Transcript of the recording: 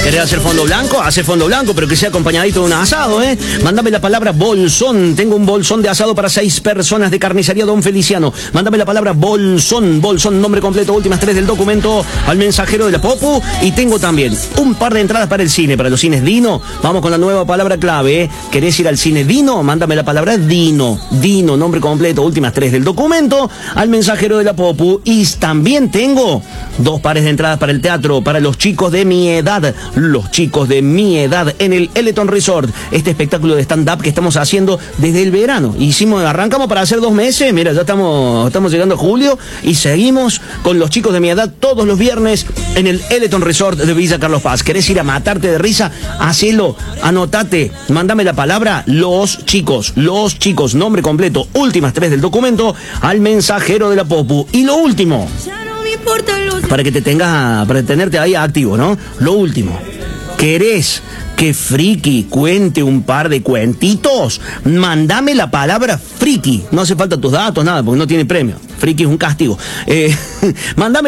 ¿Querés hacer fondo blanco? Hace fondo blanco, pero que sea acompañadito de un asado, ¿eh? Mándame la palabra bolsón. Tengo un bolsón de asado para 6 personas de carnicería Don Feliciano. Mándame la palabra bolsón. Bolsón, nombre completo, últimas 3 del documento, al mensajero de la Popu. Y tengo también un par de entradas para el cine, para los cines Dino. Vamos con la nueva palabra clave, ¿eh? ¿Querés ir al cine Dino? Mándame la palabra Dino. Dino, nombre completo, últimas 3 del documento, al mensajero de la Popu. Y también tengo 2 pares de entradas para el teatro, para los chicos de mi edad. Los chicos de mi edad en el Eleton Resort. Este espectáculo de stand-up que estamos haciendo desde el verano. Arrancamos para hacer 2 meses. Mira, ya estamos llegando a julio y seguimos con los chicos de mi edad todos los viernes en el Eleton Resort de Villa Carlos Paz. ¿Querés ir a matarte de risa? Hacelo, anotate, mándame la palabra los chicos, nombre completo, últimas 3 del documento, al mensajero de la Popu. Y lo último, para tenerte ahí activo, ¿no? Lo último, ¿querés que Friki cuente un par de cuentitos? Mándame la palabra Friki. No hace falta tus datos, nada, porque no tiene premio. Friki es un castigo. Mándame